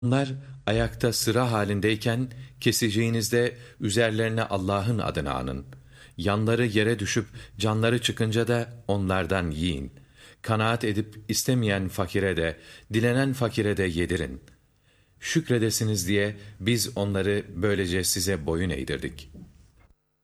Onlar ayakta sıra halindeyken keseceğinizde üzerlerine Allah'ın adını anın. Yanları yere düşüp canları çıkınca da onlardan yiyin. Kanaat edip istemeyen fakire de, dilenen fakire de yedirin. Şükredesiniz diye biz onları böylece size boyun eğdirdik.''